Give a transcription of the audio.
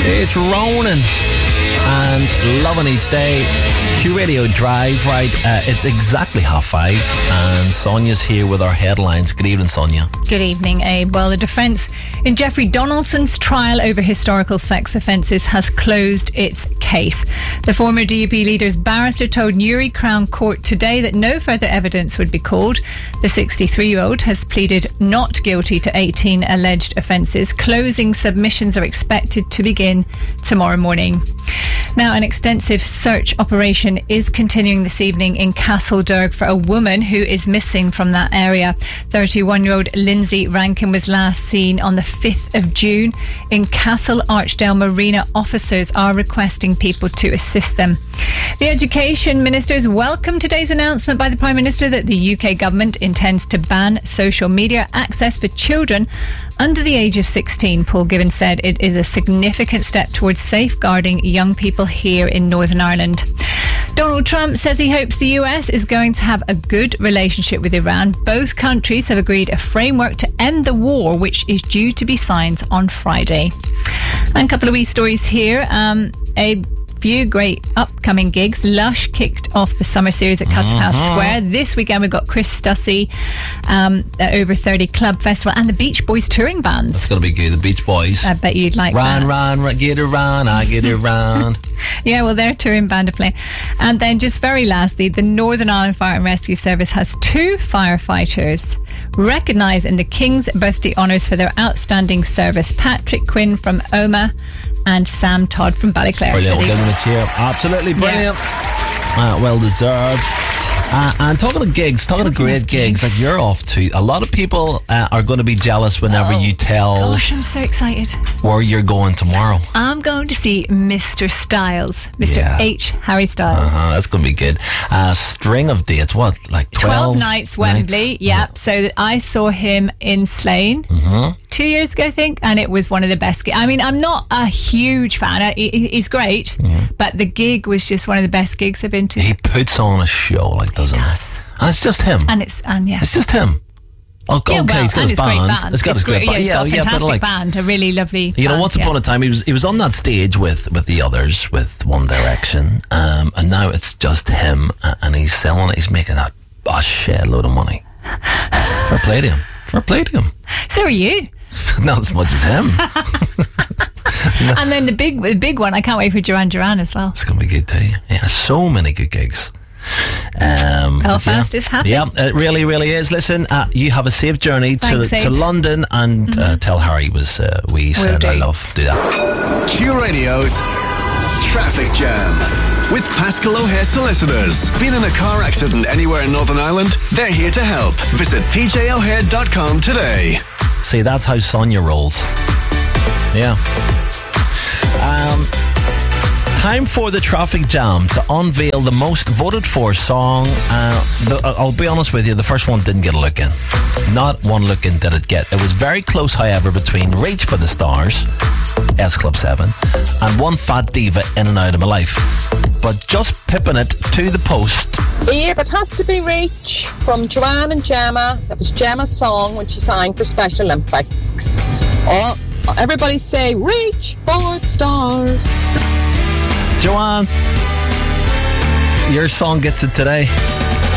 It's Ronan and Loving Each Day. Q Radio Drive, right? It's exactly 5:30, and Sonia's here with our headlines. Good evening, Sonia. Good evening, Abe. Well, the defence in Jeffrey Donaldson's trial over historical sex offences has closed its case. The former DUP leader's barrister told Newry Crown Court today that no further evidence would be called. The 63-year-old has pleaded not guilty to 18 alleged offences. Closing submissions are expected to begin tomorrow morning. Now, an extensive search operation is continuing this evening in Castlederg for a woman who is missing from that area. 31-year-old Lindsay Rankin was last seen on the 5th of June in Castle Archdale Marina. Officers are requesting people to assist them. The Education Ministers welcomed today's announcement by the Prime Minister that the UK government intends to ban social media access for children under the age of 16. Paul Gibbon said it is a significant step towards safeguarding young people here in Northern Ireland. Donald Trump says he hopes the US is going to have a good relationship with Iran. Both countries have agreed a framework to end the war, which is due to be signed on Friday. And a couple of wee stories here. A few great upcoming gigs. Lush kicked off the summer series at Custom House Square. This weekend we've got Chris Stussy at Over 30 Club Festival and the Beach Boys touring bands. That's going to be good, the Beach Boys. I bet you'd like that. Run, get around, I get around. Yeah, well, their touring band are playing. And then just very lastly, the Northern Ireland Fire and Rescue Service has 2 firefighters recognised in the King's Birthday Honours for their outstanding service. Patrick Quinn from Omagh and Sam Todd from Ballyclare. Brilliant, we'll give them a cheer. Absolutely brilliant. Yeah. Well deserved. And talking of gigs, talking of great gigs, like you're off to, a lot of people are going to be jealous whenever you tell. Gosh, I'm so excited. Where you're going tomorrow. I'm going to see Mr. Styles, Mr. H. Harry Styles. That's going to be good. String of dates, what, like 12 nights, Wembley, yep. So I saw him in Slane 2 years ago, I think, and it was one of the best gigs. I mean, I'm not a huge fan. He's great, but the gig was just one of the best gigs I've been to. He puts on a show, like, doesn't he? And it's just him. It's just him. Oh, yeah, okay, well, he's got his band. It's got his great band. He's got a fantastic band, a really lovely You know, band, once upon a time, he was on that stage with the others, with One Direction, and now it's just him, and he's selling it. He's making a shed load of money. Fair play to him. Fair play to him. So are you. Not as much as him. And then the big one, I can't wait for Duran Duran as well. It's going to be good too. Yeah, so many good gigs. Belfast is happy. Yeah, it really, really is. Listen, you have a safe journey to London, and tell Harry we send our love. Do that. Q Radio's Traffic Jam with Pascal O'Hare Solicitors. Been in a car accident anywhere in Northern Ireland? They're here to help. Visit pjohare.com today. See, that's how Sonia rolls. Yeah. Time for the Traffic Jam to unveil the most voted for song. I'll be honest with you, the first one didn't get a look in. Not one look in did it get. It was very close, however, between Reach for the Stars, S Club 7, and One Fat Diva, In and Out of My Life. But just pipping it to the post. Yeah, but it has to be Reach from Joanne and Gemma. That was Gemma's song when she sang for Special Olympics. Oh, everybody say Reach for the Stars. Joanne, your song gets it today.